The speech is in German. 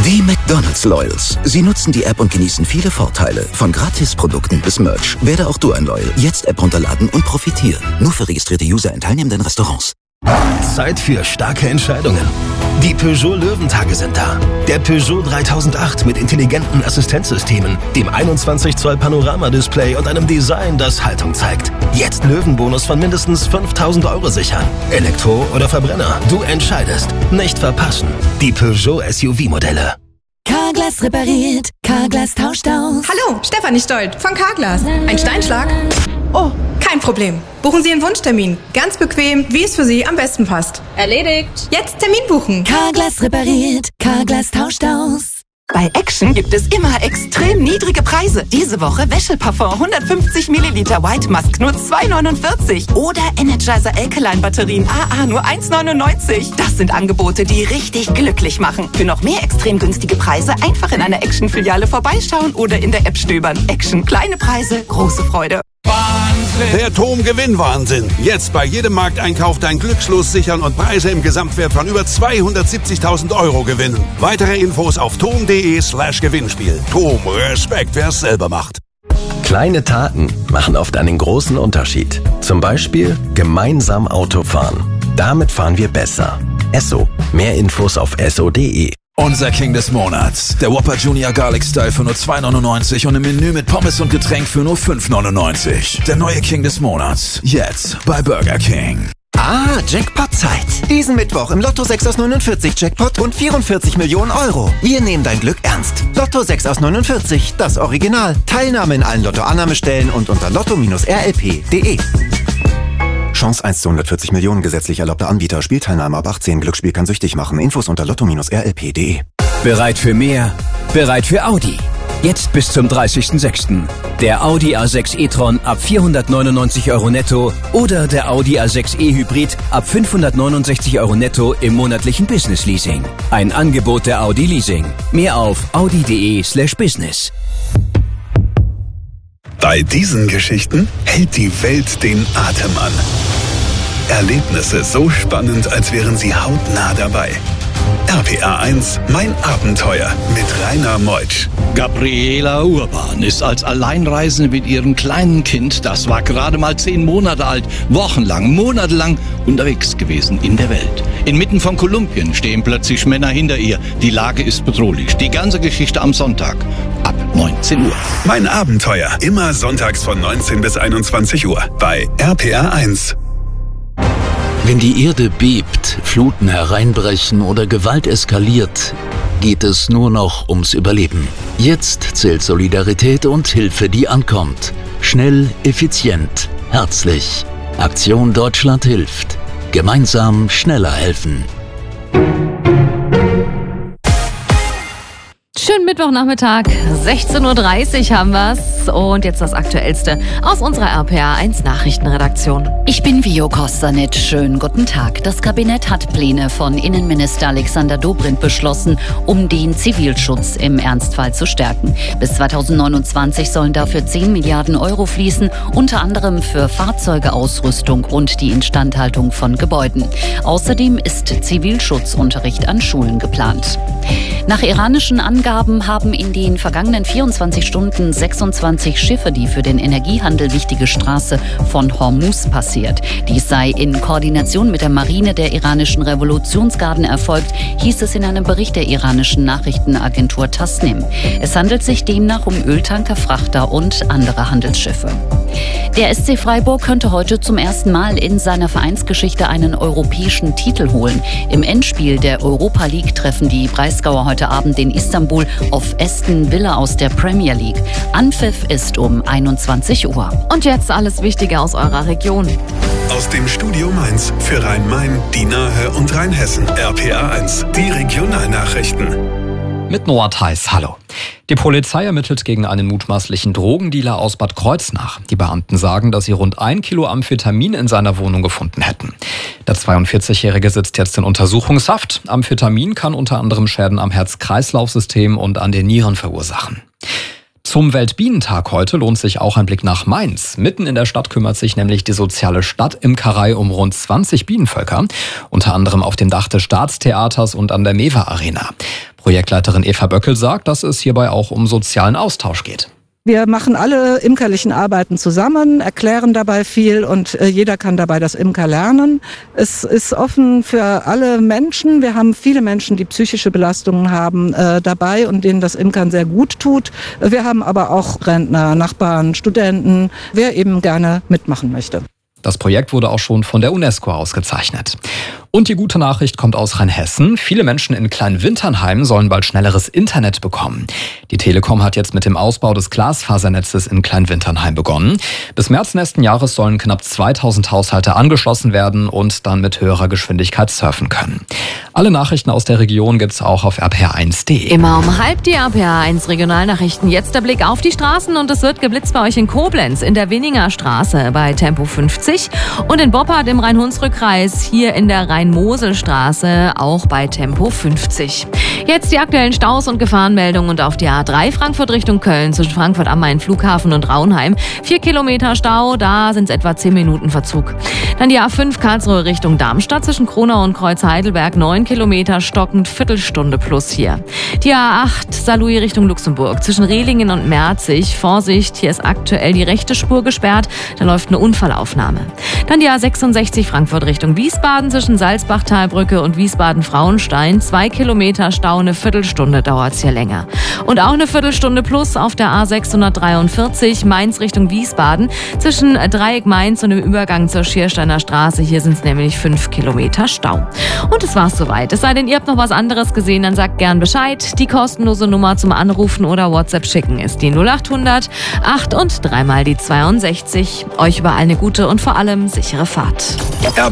Die McDonald's Loyals. Sie nutzen die App und genießen viele Vorteile. Von Gratisprodukten bis Merch. Werde auch du ein Loyal. Jetzt App runterladen und profitieren. Nur für registrierte User in teilnehmenden Restaurants. Zeit für starke Entscheidungen. Die Peugeot Löwentage sind da. Der Peugeot 3008 mit intelligenten Assistenzsystemen, dem 21 Zoll Panoramadisplay und einem Design, das Haltung zeigt. Jetzt Löwenbonus von mindestens 5.000 € sichern. Elektro oder Verbrenner, du entscheidest. Nicht verpassen. Die Peugeot SUV-Modelle. Carglass repariert, Carglass tauscht aus. Hallo, Stefanie Stolt von Carglass. Ein Steinschlag? Oh, kein Problem. Buchen Sie einen Wunschtermin. Ganz bequem, wie es für Sie am besten passt. Erledigt. Jetzt Termin buchen. Carglass repariert, Carglass tauscht aus. Bei Action gibt es immer extrem niedrige Preise. Diese Woche Wäscheparfum 150 Milliliter White Musk nur 2,49. Oder Energizer Alkaline Batterien AA nur 1,99. Das sind Angebote, die richtig glücklich machen. Für noch mehr extrem günstige Preise einfach in einer Action-Filiale vorbeischauen oder in der App stöbern. Action, kleine Preise, große Freude. Der TOM-Gewinnwahnsinn. Jetzt bei jedem Markteinkauf dein Glückslos sichern und Preise im Gesamtwert von über 270.000 € gewinnen. Weitere Infos auf tom.de/Gewinnspiel. TOM, Respekt, wer es selber macht. Kleine Taten machen oft einen großen Unterschied. Zum Beispiel gemeinsam Auto fahren. Damit fahren wir besser. Esso. Mehr Infos auf esso.de. Unser King des Monats. Der Whopper Junior Garlic Style für nur 2,99 und im Menü mit Pommes und Getränk für nur 5,99. Der neue King des Monats. Jetzt bei Burger King. Jackpot-Zeit. Diesen Mittwoch im Lotto 6 aus 49 Jackpot und 44 Millionen €. Wir nehmen dein Glück ernst. Lotto 6 aus 49, das Original. Teilnahme in allen Lotto-Annahmestellen und unter lotto-rlp.de. Chance 1 zu 140 Millionen, gesetzlich erlaubter Anbieter. Spielteilnahme ab 18. Glücksspiel kann süchtig machen. Infos unter lotto-rlp.de. Bereit für mehr? Bereit für Audi. Jetzt bis zum 30.06. Der Audi A6 e-tron ab 499 € netto oder der Audi A6 e-Hybrid ab 569 € netto im monatlichen Business Leasing. Ein Angebot der Audi Leasing. Mehr auf audi.de/business. Bei diesen Geschichten hält die Welt den Atem an. Erlebnisse so spannend, als wären sie hautnah dabei. RPA 1, mein Abenteuer mit Rainer Meutsch. Gabriela Urban ist als Alleinreisende mit ihrem kleinen Kind, das war gerade mal 10 Monate alt, monatelang unterwegs gewesen in der Welt. Inmitten von Kolumbien stehen plötzlich Männer hinter ihr. Die Lage ist bedrohlich. Die ganze Geschichte am Sonntag ab 19 Uhr. Mein Abenteuer, immer sonntags von 19 bis 21 Uhr bei RPA 1. Wenn die Erde bebt, Fluten hereinbrechen oder Gewalt eskaliert, geht es nur noch ums Überleben. Jetzt zählt Solidarität und Hilfe, die ankommt. Schnell, effizient, herzlich. Aktion Deutschland hilft. Gemeinsam schneller helfen. Schönen Mittwochnachmittag, 16:30 Uhr haben wir's. Und jetzt das Aktuellste aus unserer RPA 1 Nachrichtenredaktion. Ich bin Vio Kostanit. Schönen guten Tag. Das Kabinett hat Pläne von Innenminister Alexander Dobrindt beschlossen, um den Zivilschutz im Ernstfall zu stärken. Bis 2029 sollen dafür 10 Milliarden € fließen, unter anderem für Fahrzeuge, Ausrüstung und die Instandhaltung von Gebäuden. Außerdem ist Zivilschutzunterricht an Schulen geplant. Nach iranischen Angaben haben in den vergangenen 24 Stunden 26 Schiffe die für den Energiehandel wichtige Straße von Hormuz passiert. Dies sei in Koordination mit der Marine der iranischen Revolutionsgarden erfolgt, hieß es in einem Bericht der iranischen Nachrichtenagentur Tasnim. Es handelt sich demnach um Öltanker, Frachter und andere Handelsschiffe. Der SC Freiburg könnte heute zum ersten Mal in seiner Vereinsgeschichte einen europäischen Titel holen. Im Endspiel der Europa League treffen die Breisgauer heute Abend in Istanbul auf Aston Villa aus der Premier League. Anpfiff ist um 21 Uhr. Und jetzt alles Wichtige aus eurer Region. Aus dem Studio Mainz für Rhein-Main, die Nahe und Rheinhessen. RPA 1, die Regionalnachrichten. Mit Noah Theis, hallo. Die Polizei ermittelt gegen einen mutmaßlichen Drogendealer aus Bad Kreuznach. Die Beamten sagen, dass sie rund 1 Kilo Amphetamin in seiner Wohnung gefunden hätten. Der 42-Jährige sitzt jetzt in Untersuchungshaft. Amphetamin kann unter anderem Schäden am Herz-Kreislauf-System und an den Nieren verursachen. Zum Weltbienentag heute lohnt sich auch ein Blick nach Mainz. Mitten in der Stadt kümmert sich nämlich die soziale Stadtimkerei um rund 20 Bienenvölker, unter anderem auf dem Dach des Staatstheaters und an der Mewa Arena. Projektleiterin Eva Böckel sagt, dass es hierbei auch um sozialen Austausch geht. Wir machen alle imkerlichen Arbeiten zusammen, erklären dabei viel und jeder kann dabei das Imker lernen. Es ist offen für alle Menschen. Wir haben viele Menschen, die psychische Belastungen haben, dabei und denen das Imkern sehr gut tut. Wir haben aber auch Rentner, Nachbarn, Studenten, wer eben gerne mitmachen möchte. Das Projekt wurde auch schon von der UNESCO ausgezeichnet. Und die gute Nachricht kommt aus Rheinhessen. Viele Menschen in Kleinwinternheim sollen bald schnelleres Internet bekommen. Die Telekom hat jetzt mit dem Ausbau des Glasfasernetzes in Kleinwinternheim begonnen. Bis März nächsten Jahres sollen knapp 2000 Haushalte angeschlossen werden und dann mit höherer Geschwindigkeit surfen können. Alle Nachrichten aus der Region gibt's auch auf rpr1.de. Immer um halb die RPR1 Regionalnachrichten. Jetzt der Blick auf die Straßen und es wird geblitzt bei euch in Koblenz, in der Winninger Straße bei Tempo 50 und in Boppard im Rhein-Hunsrück-Kreis hier in der Rhein-Mosel-Straße auch bei Tempo 50. Jetzt die aktuellen Staus und Gefahrenmeldungen und auf die A3 Frankfurt Richtung Köln zwischen Frankfurt am Main Flughafen und Raunheim. 4 Kilometer Stau, da sind es etwa 10 Minuten Verzug. Dann die A5 Karlsruhe Richtung Darmstadt zwischen Kronau und Kreuz Heidelberg 9 Kilometer stockend, Viertelstunde plus hier. Die A8 Saarlouis Richtung Luxemburg zwischen Rehlingen und Merzig. Vorsicht, hier ist aktuell die rechte Spur gesperrt, da läuft eine Unfallaufnahme. Dann die A66 Frankfurt Richtung Wiesbaden zwischen Salzbachtalbrücke und Wiesbaden-Frauenstein. 2 Kilometer Stau, eine Viertelstunde dauert es hier länger. Und auch eine Viertelstunde plus auf der A643 Mainz Richtung Wiesbaden zwischen Dreieck Mainz und dem Übergang zur Schiersteiner Straße. Hier sind es nämlich 5 Kilometer Stau. Und es war's soweit. Es sei denn, ihr habt noch was anderes gesehen, dann sagt gern Bescheid. Die kostenlose Nummer zum Anrufen oder WhatsApp schicken ist die 0800 8 und 3 mal die 62. Euch überall eine gute und vor allem sichere Fahrt.